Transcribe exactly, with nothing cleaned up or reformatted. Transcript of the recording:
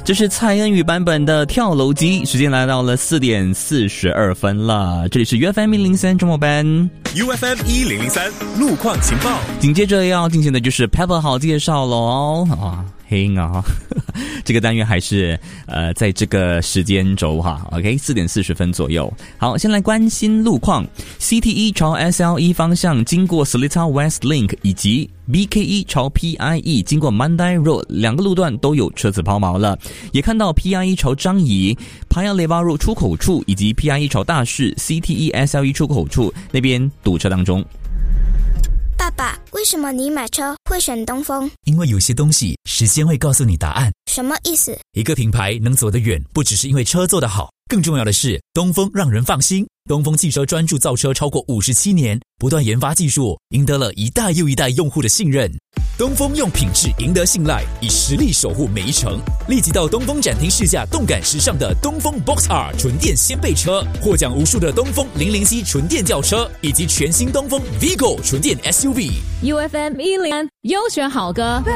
这是蔡恩宇版本的跳楼机。时间来到了四点四十二分了，这里是 U F M 一零三周末班 U F M 一零零三路况情报。 紧接着要进行的就是 Pepper 好介绍咯啊，嘿啊，这个单元还是呃在这个时间轴哈 ，OK， 四点四十分左右。好，先来关心路况 ，C T 一 朝 S L E 方向经过 Seletar West Link 以及 B K 一 朝 P I E 经过 Mandai Road 两个路段都有车子抛锚了，也看到 P I E 朝张仪 Paya Lebar Road 出口处以及 P I E 朝大市 C T 一 S L E 出口处那边堵车当中。 爸爸，为什么你买车会选东风？ 因为有些东西时间会告诉你答案。 什么意思？ 一个品牌能走得远，不只是因为车做得好，更重要的是东风让人放心。东风汽车专注造车超过五十七年，不断研发技术，赢得了一代又一代用户的信任。东风用品质赢得信赖，以实力守护每一程。立即到东风展厅试驾动感时尚的东风 Box R 纯电掀背车，获奖无数的东风零零 C 纯电轿车，以及全新东风 Vigo 纯电 S U V。 U F M 一零优选好歌。